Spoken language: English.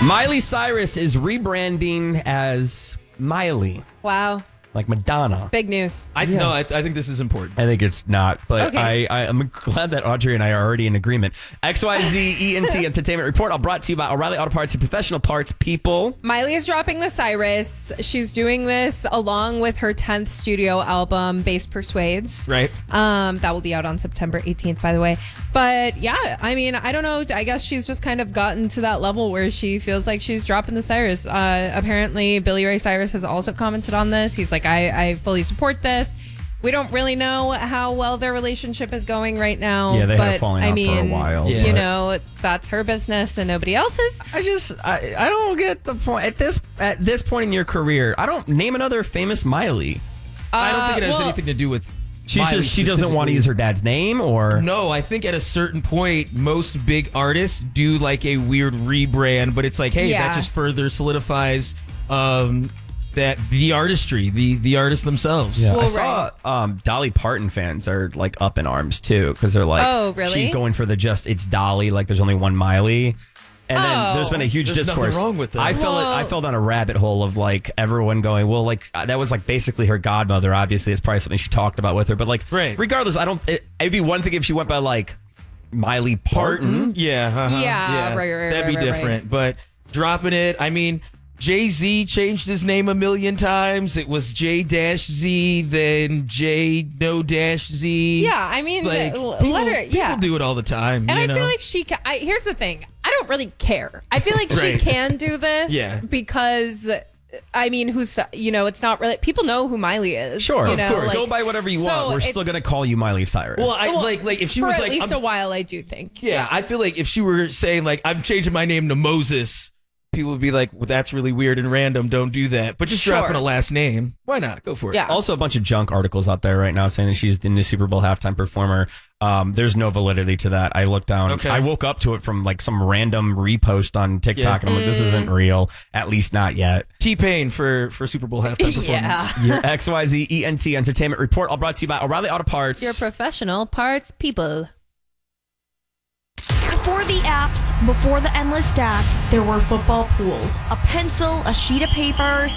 Miley Cyrus is rebranding as Miley, Wow. like Madonna. Big news. I think this is important. I think it's not, but Okay. I'm glad that Audrey and I are already in agreement. XYZ ENT Entertainment Report, all brought to you by O'Reilly Auto Parts and Professional Parts People. Miley is dropping the Cyrus. She's doing this along with her 10th studio album, Bass Persuades. Right. That will be out on September 18th, by the way. But yeah, I mean, I don't know. I guess she's just kind of gotten to that level where she feels like she's dropping the Cyrus. Apparently, Billy Ray Cyrus has also commented on this. He's like, I fully support this. We don't really know how well their relationship is going right now. Yeah, they but have fallen out for a while. Yeah. You know, that's her business and nobody else's. I don't get the point at this point in your career. I don't name another famous Miley. I don't think it has anything to do with. She Miley doesn't want to specifically. use her dad's name, or No, I think at a certain point, most big artists do like a weird rebrand, but it's like, hey, Yeah. that just further solidifies that the artistry, the artists themselves. Yeah. Well, I saw Dolly Parton fans are like up in arms too because they're like, Oh, really? She's going for it's Dolly, like there's only one Miley. And then there's been a huge There's nothing discourse. wrong with that. I fell down a rabbit hole of like everyone going, well, like that was like basically her godmother. Obviously, it's probably something she talked about with her. But like, Right. regardless, it'd be one thing if she went by like Miley Parton. Yeah. Yeah, right, That'd be right. different. But dropping it, I mean, Jay-Z changed his name a million times. It was J-Z, then J-No-Z. Yeah, I mean, Like, let her. Yeah. People do it all the time. And you I know? feel like here's the thing. I don't really care. I feel like she Right. can do this Yeah. because, I mean, it's not really, people know who Miley is. Sure, you of know, course. like- Go by whatever you so want. We're still it's- going to call you Miley Cyrus. Well, like if she for was at like, least I'm- a while, I do think. yeah, I feel like if she were saying like, I'm changing my name to Moses, people would be like, well, that's really weird and random. Don't do that. But just Sure. dropping a last name, why not? Go for it. Yeah. Also, a bunch of junk articles out there right now saying that she's the new Super Bowl halftime performer. There's no validity to that. I looked down. Okay. I woke up to it from like some random repost on TikTok, Yeah. and I'm like, this isn't real. At least not yet. T-Pain for Super Bowl halftime performance. Your XYZ ENT Entertainment Report, all brought to you by O'Reilly Auto Parts. Your professional parts people. Before the apps, before the endless stats, there were football pools. A pencil, a sheet of paper,